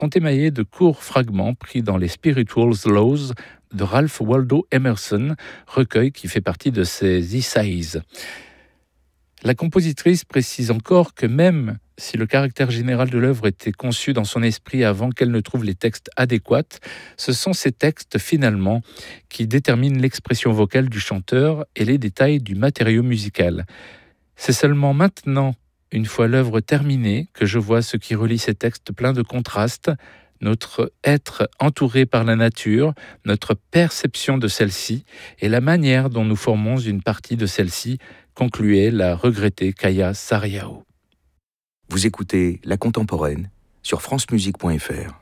ont émaillé de courts fragments pris dans les Spiritual Laws de Ralph Waldo Emerson, recueil qui fait partie de ses essays. La compositrice précise encore que même si le caractère général de l'œuvre était conçu dans son esprit avant qu'elle ne trouve les textes adéquats, ce sont ces textes finalement qui déterminent l'expression vocale du chanteur et les détails du matériau musical. C'est seulement maintenant, une fois l'œuvre terminée, que je vois ce qui relie ces textes pleins de contrastes, notre être entouré par la nature, notre perception de celle-ci et la manière dont nous formons une partie de celle-ci, concluait la regrettée Kaya Sarrião. Vous écoutez La Contemporaine sur francemusique.fr.